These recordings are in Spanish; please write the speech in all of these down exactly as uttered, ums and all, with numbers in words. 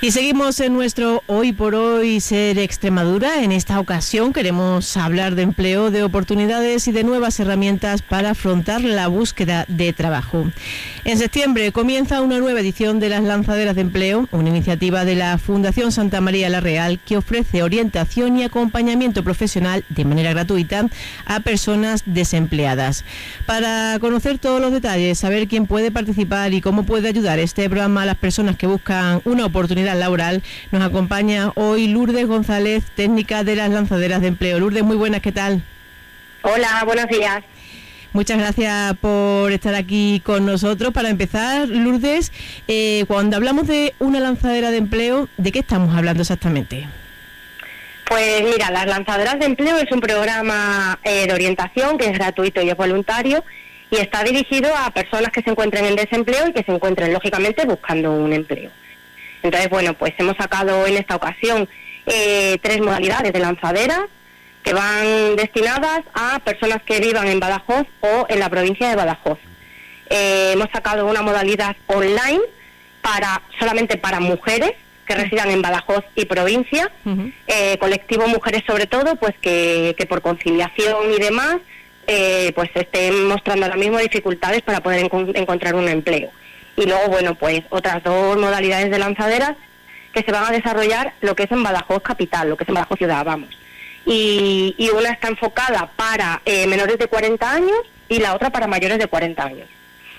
Y seguimos en nuestro Hoy por Hoy Ser Extremadura. En esta ocasión queremos hablar de empleo, de oportunidades y de nuevas herramientas para afrontar la búsqueda de trabajo. En septiembre comienza una nueva edición de las Lanzaderas de Empleo, una iniciativa de la Fundación Santa María la Real que ofrece orientación y acompañamiento profesional de manera gratuita a personas desempleadas. Para conocer todos los detalles, saber quién puede participar y cómo puede ayudar este programa a las personas que buscan una oportunidad laboral, nos acompaña hoy Lourdes González, técnica de las Lanzaderas de Empleo. Lourdes, muy buenas, ¿qué tal? Hola, buenos días. Muchas gracias por estar aquí con nosotros. Para empezar, Lourdes, eh, cuando hablamos de una lanzadera de empleo, ¿de qué estamos hablando exactamente? Pues mira, las Lanzaderas de Empleo es un programa eh, de orientación que es gratuito y es voluntario y está dirigido a personas que se encuentren en desempleo y que se encuentren, lógicamente, buscando un empleo. Entonces, bueno, pues hemos sacado en esta ocasión eh, tres modalidades de lanzaderas que van destinadas a personas que vivan en Badajoz o en la provincia de Badajoz. Eh, hemos sacado una modalidad online para solamente para mujeres que residan en Badajoz y provincia, uh-huh. eh, colectivo mujeres sobre todo, pues que, que por conciliación y demás, eh, pues estén mostrando ahora mismo dificultades para poder en- encontrar un empleo. Y luego, bueno, pues otras dos modalidades de lanzaderas que se van a desarrollar lo que es en Badajoz capital, lo que es en Badajoz ciudad, vamos. Y, y una está enfocada para eh, menores de cuarenta años y la otra para mayores de cuarenta años.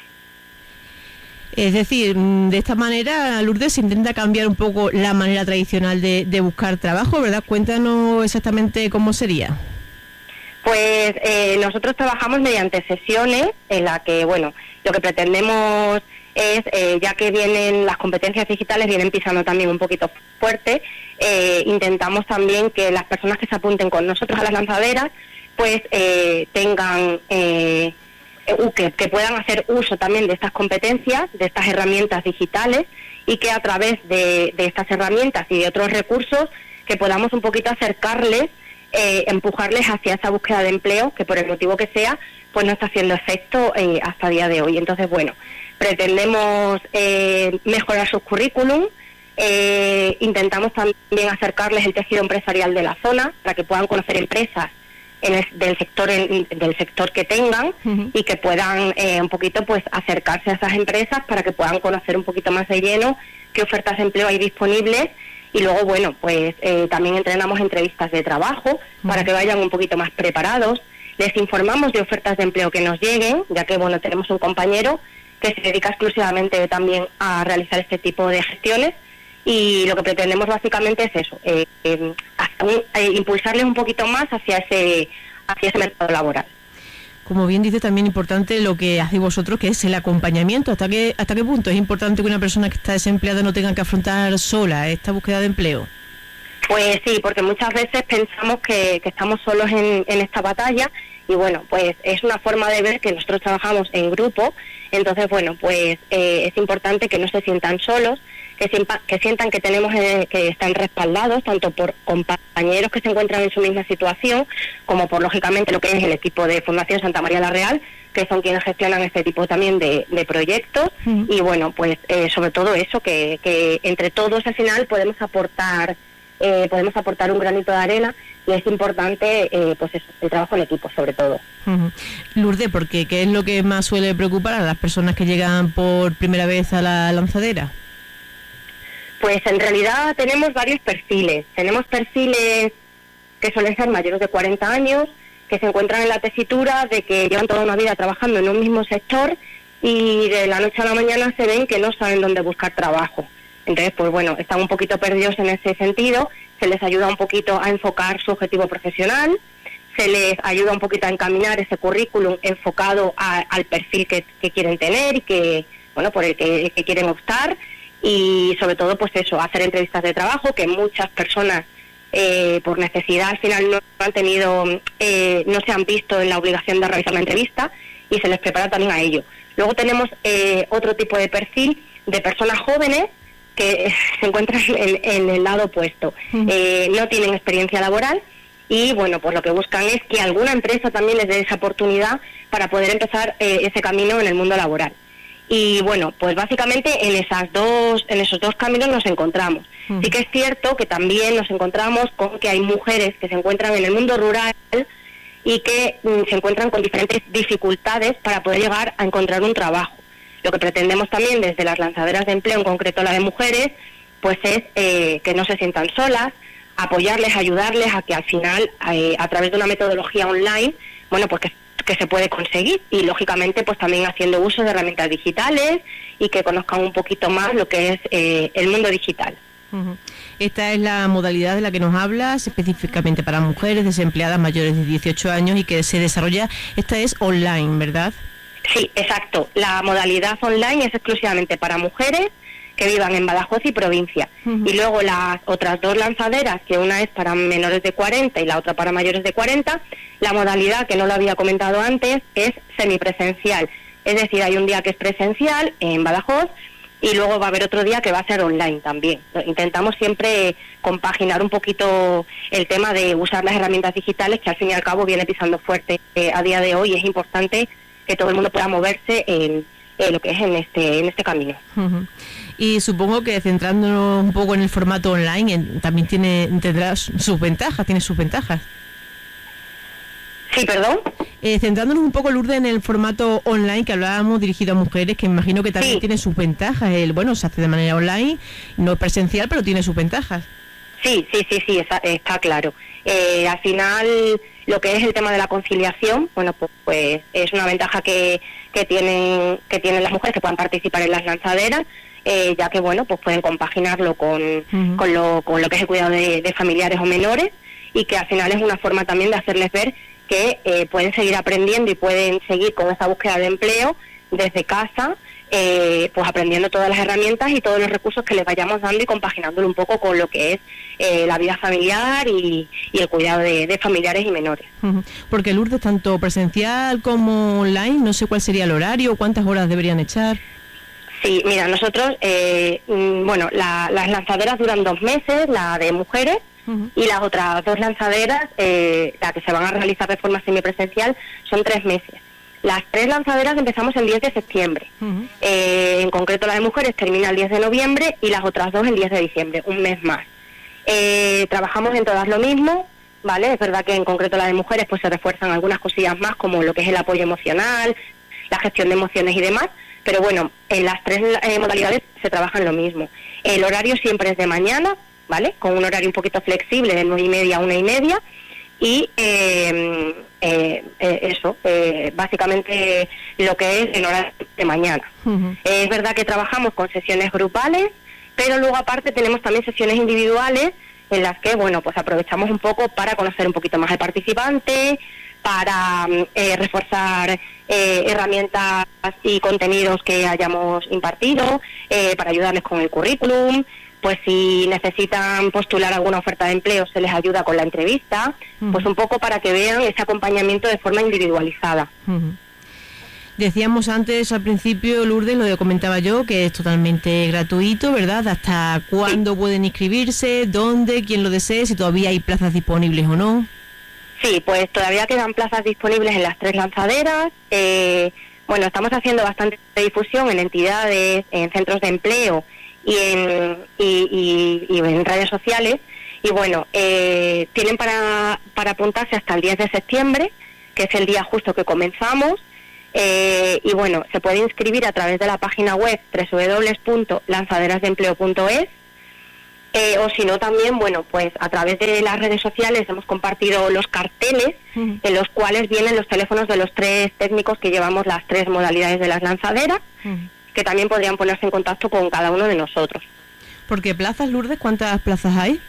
Es decir, de esta manera, Lourdes, se intenta cambiar un poco la manera tradicional de, de buscar trabajo, ¿verdad? Cuéntanos exactamente cómo sería. Pues eh, nosotros trabajamos mediante sesiones en la que, bueno, lo que pretendemos es, eh, ya que vienen las competencias digitales, vienen pisando también un poquito fuerte, eh, intentamos también que las personas que se apunten con nosotros a las lanzaderas, pues eh, tengan, eh, que, que puedan hacer uso también de estas competencias, de estas herramientas digitales, y que a través de, de estas herramientas y de otros recursos, que podamos un poquito acercarles, eh, empujarles hacia esa búsqueda de empleo, que por el motivo que sea, pues no está haciendo efecto eh, hasta el día de hoy. Entonces, bueno, pretendemos eh, mejorar sus currículum, eh, intentamos también acercarles el tejido empresarial de la zona para que puedan conocer empresas en el, del sector en, del sector que tengan uh-huh. y que puedan eh, un poquito pues acercarse a esas empresas para que puedan conocer un poquito más de lleno qué ofertas de empleo hay disponibles. Y luego, bueno, pues eh, también entrenamos entrevistas de trabajo uh-huh. para que vayan un poquito más preparados. Les informamos de ofertas de empleo que nos lleguen, ya que, bueno, tenemos un compañero que se dedica exclusivamente también a realizar este tipo de gestiones, y lo que pretendemos básicamente es eso, eh, eh, un, eh, impulsarles un poquito más hacia ese, hacia ese mercado laboral. Como bien dice, también importante lo que hacéis vosotros, que es el acompañamiento. ¿Hasta qué, hasta qué punto es importante que una persona que está desempleada no tenga que afrontar sola esta búsqueda de empleo? Pues sí, porque muchas veces pensamos que, que estamos solos en, en esta batalla, y bueno, pues es una forma de ver que nosotros trabajamos en grupo. Entonces, bueno, pues eh, es importante que no se sientan solos, que, sienta, que sientan que tenemos eh, que están respaldados tanto por compañeros que se encuentran en su misma situación, como por, lógicamente, lo que es el equipo de Fundación Santa María la Real, que son quienes gestionan este tipo también de, de proyectos. Uh-huh. Y bueno, pues eh, sobre todo eso, que, que entre todos al final podemos aportar eh, podemos aportar un granito de arena, y es importante eh, pues eso, el trabajo en equipo sobre todo. Uh-huh. Lourdes, porque ¿qué es lo que más suele preocupar a las personas que llegan por primera vez a la lanzadera? Pues en realidad tenemos varios perfiles. Tenemos perfiles que suelen ser mayores de cuarenta años, que se encuentran en la tesitura de que llevan toda una vida trabajando en un mismo sector y de la noche a la mañana se ven que no saben dónde buscar trabajo. Entonces, pues bueno, están un poquito perdidos en ese sentido, se les ayuda un poquito a enfocar su objetivo profesional, se les ayuda un poquito a encaminar ese currículum enfocado a, al perfil que, que quieren tener y que, bueno, por el que, que quieren optar, y sobre todo, pues eso, hacer entrevistas de trabajo, que muchas personas eh, por necesidad al final no han tenido, eh, no se han visto en la obligación de realizar una entrevista, y se les prepara también a ello. Luego tenemos eh, otro tipo de perfil de personas jóvenes que se encuentran en, en el lado opuesto. Uh-huh. Eh, no tienen experiencia laboral y, bueno, pues lo que buscan es que alguna empresa también les dé esa oportunidad para poder empezar eh, ese camino en el mundo laboral. Y bueno, pues básicamente en esas dos, en esos dos caminos nos encontramos. Uh-huh. Sí que es cierto que también nos encontramos con que hay mujeres que se encuentran en el mundo rural y que mm, se encuentran con diferentes dificultades para poder llegar a encontrar un trabajo. Lo que pretendemos también desde las lanzaderas de empleo, en concreto la de mujeres, pues es eh, que no se sientan solas, apoyarles, ayudarles a que al final, eh, a través de una metodología online, bueno, pues que, que se puede conseguir, y lógicamente pues también haciendo uso de herramientas digitales y que conozcan un poquito más lo que es eh, el mundo digital. Uh-huh. Esta es la modalidad de la que nos hablas, específicamente para mujeres desempleadas mayores de dieciocho años y que se desarrolla, esta es online, ¿verdad? Sí, exacto. La modalidad online es exclusivamente para mujeres que vivan en Badajoz y provincia. Uh-huh. Y luego las otras dos lanzaderas, que una es para menores de cuarenta y la otra para mayores de cuarenta, la modalidad, que no lo había comentado antes, es semipresencial. Es decir, hay un día que es presencial en Badajoz y luego va a haber otro día que va a ser online también. Intentamos siempre compaginar un poquito el tema de usar las herramientas digitales, que al fin y al cabo viene pisando fuerte eh, a día de hoy, y es importante que todo el mundo pueda moverse en, en lo que es en este en este camino. Uh-huh. Y supongo que centrándonos un poco en el formato online, en, también tiene tendrá sus ventajas, tiene sus ventajas. Sí, perdón. Eh, centrándonos un poco, Lourdes, en el formato online que hablábamos, dirigido a mujeres, que imagino que también sí tiene sus ventajas. El, bueno, se hace de manera online, no es presencial, pero tiene sus ventajas. Sí, sí, sí, sí, está, está claro. Eh, al final, lo que es el tema de la conciliación, bueno, pues, pues es una ventaja que, que tienen que tienen las mujeres que puedan participar en las lanzaderas, eh, ya que, bueno, pues pueden compaginarlo con, uh-huh. con, lo, con lo que es el cuidado de, de familiares o menores, y que al final es una forma también de hacerles ver que eh, pueden seguir aprendiendo y pueden seguir con esa búsqueda de empleo desde casa, eh, pues aprendiendo todas las herramientas y todos los recursos que les vayamos dando y compaginándolo un poco con lo que es eh, la vida familiar y, y el cuidado de, de familiares y menores. Uh-huh. Porque, Lourdes, tanto presencial como online, no sé cuál sería el horario, cuántas horas deberían echar. Sí, mira, nosotros, eh, bueno, la, las lanzaderas duran dos meses, la de mujeres, uh-huh. y las otras dos lanzaderas, eh, las que se van a realizar de forma semipresencial, son tres meses. Las tres lanzaderas empezamos el diez de septiembre. Uh-huh. Eh, en concreto la de mujeres termina el diez de noviembre y las otras dos el diez de diciembre, un mes más. Eh, trabajamos en todas lo mismo, ¿vale? Es verdad que en concreto la de mujeres pues se refuerzan algunas cosillas más, como lo que es el apoyo emocional, la gestión de emociones y demás, pero bueno, en las tres eh, modalidades se trabaja en lo mismo. El horario siempre es de mañana, ¿vale? Con un horario un poquito flexible, de nueve y media a una y media, y eh, eh, eh, eso, eh, básicamente lo que es el horario de mañana. Uh-huh. Eh, es verdad que trabajamos con sesiones grupales, pero luego aparte tenemos también sesiones individuales en las que, bueno, pues aprovechamos un poco para conocer un poquito más al participante, para eh, reforzar eh, herramientas y contenidos que hayamos impartido, eh, para ayudarles con el currículum. Pues si necesitan postular alguna oferta de empleo, se les ayuda con la entrevista, uh-huh. pues un poco para que vean ese acompañamiento de forma individualizada. Uh-huh. Decíamos antes, al principio, Lourdes, lo que comentaba yo, que es totalmente gratuito, ¿verdad? ¿Hasta cuándo sí. pueden inscribirse? ¿Dónde? ¿Quién lo desee? ¿Si todavía hay plazas disponibles o no? Sí, pues todavía quedan plazas disponibles en las tres lanzaderas. Eh, bueno, estamos haciendo bastante difusión en entidades, en centros de empleo y en, y, y, y en redes sociales. Y bueno, eh, tienen para, para apuntarse hasta el diez de septiembre, que es el día justo que comenzamos. Eh, y bueno, se puede inscribir a través de la página web doble u doble u doble u punto lanzaderas de empleo punto es. Eh, o si no también, bueno, pues a través de las redes sociales hemos compartido los carteles uh-huh. en los cuales vienen los teléfonos de los tres técnicos que llevamos las tres modalidades de las lanzaderas, uh-huh. que también podrían ponerse en contacto con cada uno de nosotros. ¿Por qué plazas, Lourdes? ¿Cuántas plazas hay?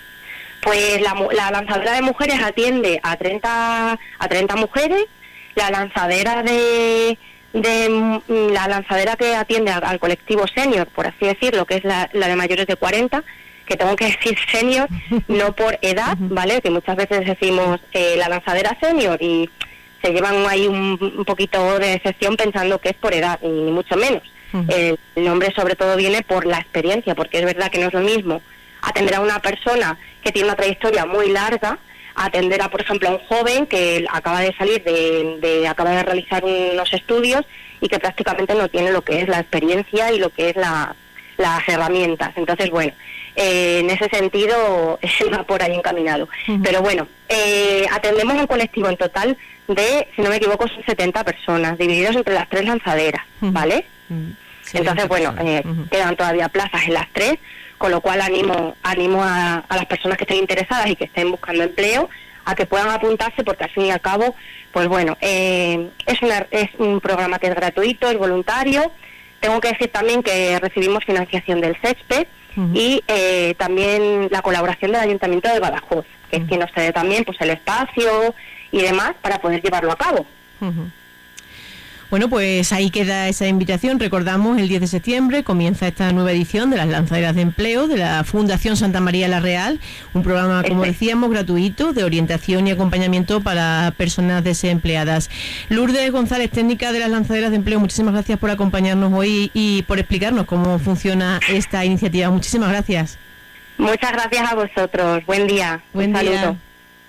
Pues la, la lanzadera de mujeres atiende a treinta, a treinta mujeres, la lanzadera de... de la lanzadera que atiende al, al colectivo senior, por así decirlo, que es la, la de mayores de cuarenta, que tengo que decir senior, no por edad, ¿vale? Que muchas veces decimos eh, la lanzadera senior y se llevan ahí un, un poquito de decepción pensando que es por edad, y ni mucho menos. Uh-huh. El nombre sobre todo viene por la experiencia, porque es verdad que no es lo mismo atender a una persona que tiene una trayectoria muy larga, atender a, por ejemplo, a un joven que acaba de salir, de, de acaba de realizar unos estudios y que prácticamente no tiene lo que es la experiencia y lo que es la, las herramientas. Entonces, bueno, eh, en ese sentido va por ahí encaminado. Uh-huh. Pero bueno, eh, atendemos un colectivo en total de, si no me equivoco, son setenta personas, divididos entre las tres lanzaderas, uh-huh. ¿vale? Uh-huh. Sí, entonces, bueno, eh, uh-huh. quedan todavía plazas en las tres, con lo cual animo animo a, a las personas que estén interesadas y que estén buscando empleo a que puedan apuntarse, porque al fin y al cabo, pues bueno, eh, es, una, es un programa que es gratuito, es voluntario. Tengo que decir también que recibimos financiación del SESPE uh-huh. y eh, también la colaboración del Ayuntamiento de Badajoz, que uh-huh. es quien nos cede también pues el espacio y demás para poder llevarlo a cabo. Uh-huh. Bueno, pues ahí queda esa invitación. Recordamos, el diez de septiembre comienza esta nueva edición de las lanzaderas de empleo de la Fundación Santa María la Real, un programa, como decíamos, gratuito de orientación y acompañamiento para personas desempleadas. Lourdes González, técnica de las lanzaderas de empleo, muchísimas gracias por acompañarnos hoy y por explicarnos cómo funciona esta iniciativa. Muchísimas gracias. Muchas gracias a vosotros. Buen día. Buen un día. Saludo.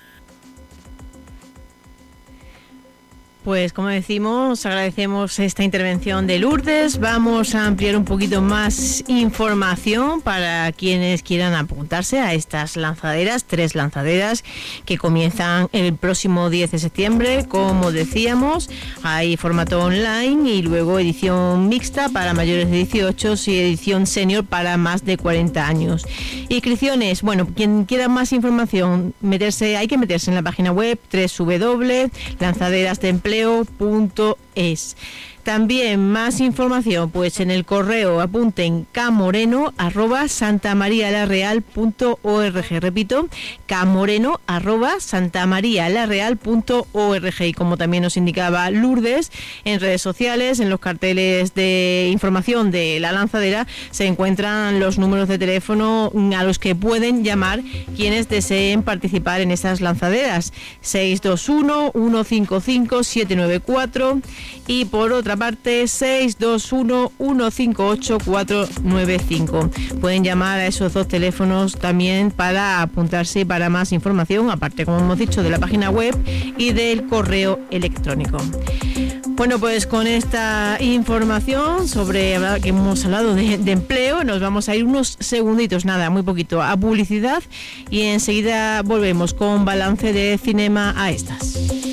Pues como decimos, agradecemos esta intervención de Lourdes. Vamos a ampliar un poquito más información para quienes quieran apuntarse a estas lanzaderas, tres lanzaderas que comienzan el próximo diez de septiembre. Como decíamos, hay formato online y luego edición mixta para mayores de dieciocho y edición senior para más de cuarenta años. Inscripciones, bueno, quien quiera más información, meterse, hay que meterse en la página web doble u doble u doble u punto lanzaderas de empleo punto es. También más información, pues en el correo apunten camoreno arroba santamarialareal punto org. Repito, camoreno arroba santamarialareal punto org. Y como también nos indicaba Lourdes, en redes sociales, en los carteles de información de la lanzadera, se encuentran los números de teléfono a los que pueden llamar quienes deseen participar en esas lanzaderas. seis dos uno, uno cinco cinco, siete nueve cuatro y por otra parte seis dos uno, uno cinco ocho, cuatro nueve cinco. Pueden llamar a esos dos teléfonos también para apuntarse y para más información, aparte, como hemos dicho, de la página web y del correo electrónico. Bueno, pues con esta información sobre que hemos hablado de, de empleo, nos vamos a ir unos segunditos, nada, muy poquito, a publicidad y enseguida volvemos con balance de Cinema a estas.